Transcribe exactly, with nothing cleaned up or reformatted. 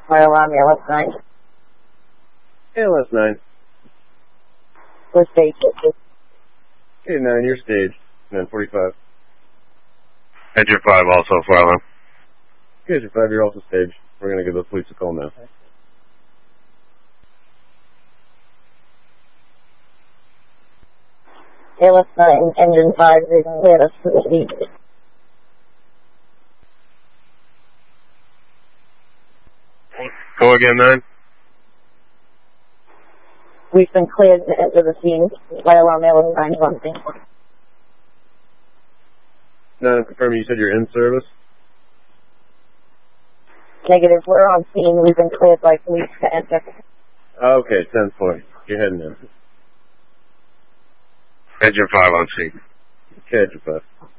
Fire alarm, L S nine. L S nine. We're stage. Okay, nine, you're staged. nine forty-five. Engine five also, fire alarm. Okay, Engine five, you're also staged. We're going to give the police a call now. L S nine, engine five, is cleared us to the scene. Go again, nine. We've been cleared to enter the scene. Fire alarm, L S nine, one thing. No, I'm confirming you said you're in service? Negative, we're on scene. We've been cleared by police to enter. Okay, ten four. You're heading in. Engine five on scene. Okay, Engine five.